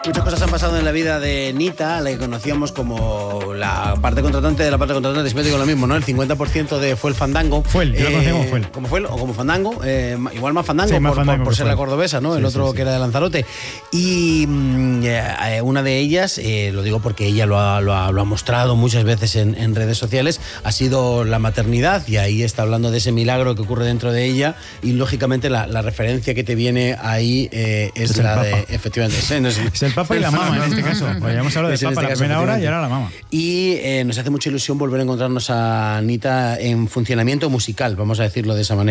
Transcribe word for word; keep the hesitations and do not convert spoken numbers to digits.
Muchas cosas han pasado en la vida de Nita, la que conocíamos como la parte contratante de la parte contratante, siempre digo lo mismo, ¿no? El cincuenta por ciento de Fue el Fandango. Fue el, yo eh, lo conocí como Fue el. Como Fue el, o como Fandango, eh, igual más Fandango, sí, más por, fandango por, por ser fue. la cordobesa, ¿no? Sí, el otro sí, sí. que era de Lanzarote. Y mm, eh, una de ellas, eh, lo digo porque ella lo ha, lo ha, lo ha mostrado muchas veces en, en redes sociales, ha sido la maternidad, y ahí está hablando de ese milagro que ocurre dentro de ella, y lógicamente la, la referencia que te viene ahí eh, es, es la de, efectivamente, es, no es, es el Papa y la Mama en este caso. Pues ya hemos hablado del Papa este la primera hora y ahora la Mama. Y eh, nos hace mucha ilusión volver a encontrarnos a Nita en funcionamiento musical, vamos a decirlo de esa manera.